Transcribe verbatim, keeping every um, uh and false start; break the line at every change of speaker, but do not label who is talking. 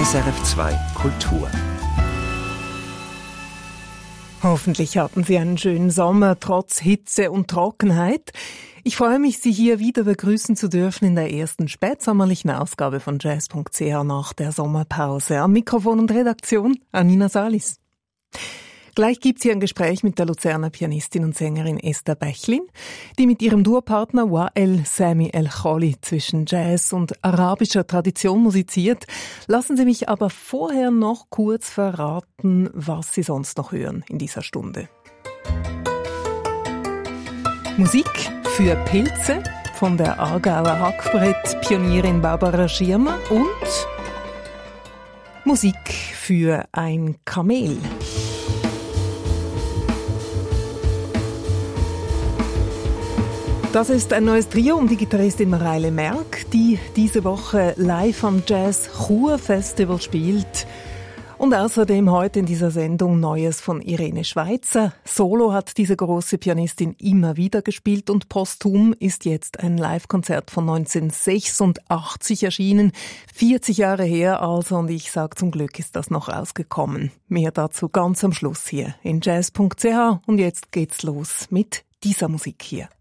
S R F zwei Kultur.
Hoffentlich hatten Sie einen schönen Sommer, trotz Hitze und Trockenheit. Ich freue mich, Sie hier wieder begrüßen zu dürfen in der ersten spätsommerlichen Ausgabe von Jazz Punkt C H nach der Sommerpause. Am Mikrofon und Redaktion Anina Salis. Gleich gibt's hier ein Gespräch mit der Luzerner Pianistin und Sängerin Esther Bächlin, die mit ihrem Duopartner Wael Sami El Kholi zwischen Jazz und arabischer Tradition musiziert. Lassen Sie mich aber vorher noch kurz verraten, was Sie sonst noch hören in dieser Stunde. Musik für Pilze von der Aargauer Hackbrett-Pionierin Barbara Schirmer und Musik für ein Kamel. Das ist ein neues Trio um die Gitarristin Mareile Merck, die diese Woche live am Jazz Chur Festival spielt. Und außerdem heute in dieser Sendung Neues von Irene Schweizer. Solo hat diese große Pianistin immer wieder gespielt und posthum ist jetzt ein Live-Konzert von neunzehnhundertsechsundachtzig erschienen. vierzig Jahre her also, und ich sage, zum Glück ist das noch rausgekommen. Mehr dazu ganz am Schluss hier in Jazz Punkt C H. Und jetzt geht's los mit dieser Musik hier.